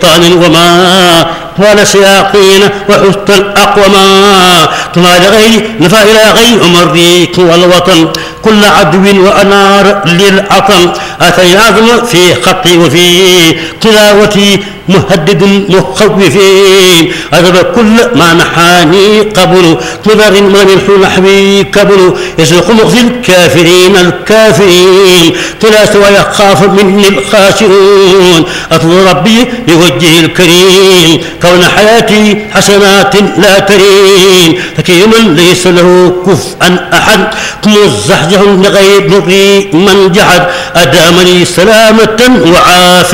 شيطان وما طال شياطين وحسن الأقوما طلع لغير نفى إلى غير مريك والوطن كل عدو وأنار للعطن أتي أعظم في خطي وفي تلاوتي مهدد مخوفين أذب كل ما نحاني قبل نظر من نحوي قبل يسوق مخزي الكافرين تلا سوى يخاف مني الخاسرون أطلب ربي بوجهه الكريم كون حياتي حسنات لا ترين فكيما ليس له كفءا أحد مزحزح لغير ضري من جحد أدامني سلامة وعافية